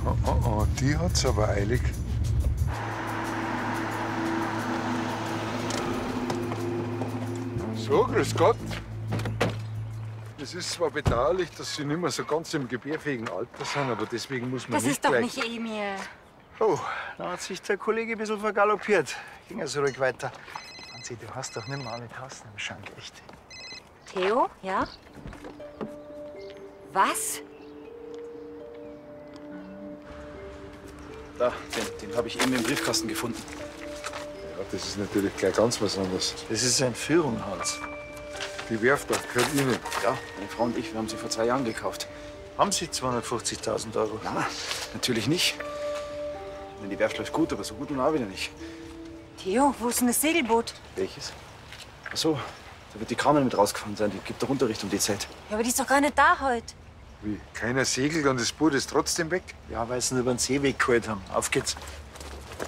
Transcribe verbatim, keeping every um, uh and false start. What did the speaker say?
Oh, oh, oh, die hat's aber eilig. So, grüß Gott. Es ist zwar bedauerlich, dass Sie nicht mehr so ganz im gebärfähigen Alter sind, aber deswegen muss man Das nicht ist doch gleich... nicht Emil. Oh, da hat sich der Kollege ein bisschen vergaloppiert. Ging also ruhig weiter. Franzi, du hast doch nicht mal alle Tassen im Schrank, echt. Theo, ja? Was? Da, den, den habe ich eben im Briefkasten gefunden. Ja, das ist natürlich gleich ganz was anderes. Das ist Entführung, Hans. Die Werft doch, gehört Ihnen. Ja, meine Frau und ich, wir haben sie vor zwei Jahren gekauft. Haben Sie zweihundertfünfzigtausend Euro? Na, natürlich nicht. Ich meine, die Werft läuft gut, aber so gut nun auch wieder nicht. Theo, wo ist denn das Segelboot? Welches? Ach so, da wird die Carmen mit rausgefahren sein. Die gibt doch Unterricht um die Zeit. Ja, aber die ist doch gar nicht da heute. Wie? Keiner segelt und das Boot ist trotzdem weg? Ja, weil sie ihn über den See weggeholt haben. Auf geht's.